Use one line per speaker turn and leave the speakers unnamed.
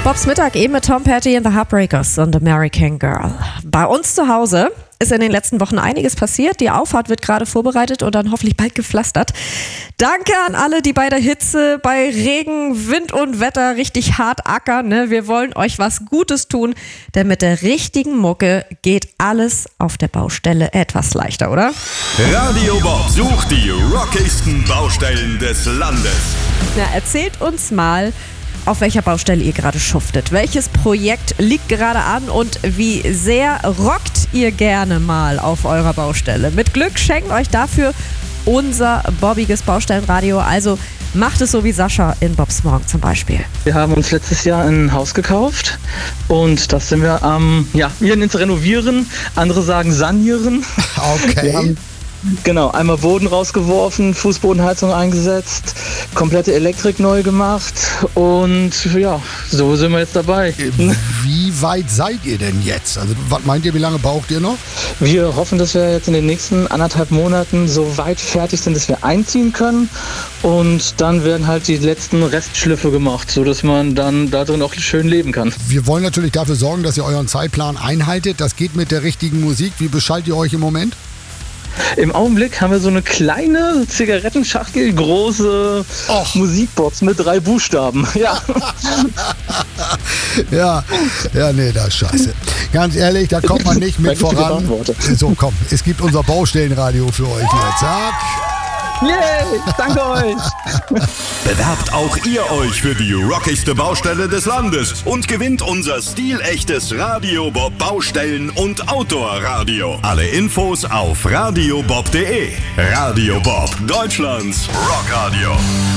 Bobs Mittag eben mit Tom Petty and the Heartbreakers und American Girl. Bei uns zu Hause ist in den letzten Wochen einiges passiert. Die Auffahrt wird gerade vorbereitet und dann hoffentlich bald gepflastert. Danke an alle, die bei der Hitze, bei Regen, Wind und Wetter richtig hart ackern. Ne? Wir wollen euch was Gutes tun, denn mit der richtigen Mucke geht alles auf der Baustelle etwas leichter, oder?
Radio Bob sucht die rockigsten Baustellen des Landes.
Na, erzählt uns mal, auf welcher Baustelle ihr gerade schuftet. Welches Projekt liegt gerade an und wie sehr rockt ihr gerne mal auf eurer Baustelle? Mit Glück schenken euch dafür unser bobbiges Baustellenradio. Also macht es so wie Sascha in Bobs Morgen zum Beispiel.
Wir haben uns letztes Jahr ein Haus gekauft und das sind wir wir nennen es renovieren, andere sagen sanieren.
Okay.
Wir haben einmal Boden rausgeworfen, Fußbodenheizung eingesetzt, komplette Elektrik neu gemacht und ja, so sind wir jetzt dabei.
Wie weit seid ihr denn jetzt? Also was meint ihr, wie lange braucht ihr noch?
Wir hoffen, dass wir jetzt in den nächsten 1,5 Monaten so weit fertig sind, dass wir einziehen können und dann werden halt die letzten Restschliffe gemacht, sodass man dann da drin auch schön leben kann.
Wir wollen natürlich dafür sorgen, dass ihr euren Zeitplan einhaltet. Das geht mit der richtigen Musik. Wie beschallt ihr euch im Moment?
Im Augenblick haben wir so eine kleine Zigarettenschachtel, große Musikbox mit 3 Buchstaben. Ja.
Nee, das ist scheiße. Ganz ehrlich, da kommt man nicht mit voran. So, komm, es gibt unser Baustellenradio für euch hier. Zack.
Yay, danke euch.
Bewerbt auch ihr euch für die rockigste Baustelle des Landes und gewinnt unser stilechtes Radio Bob Baustellen- und Outdoor-Radio. Alle Infos auf radiobob.de. Radio Bob, Deutschlands Rockradio.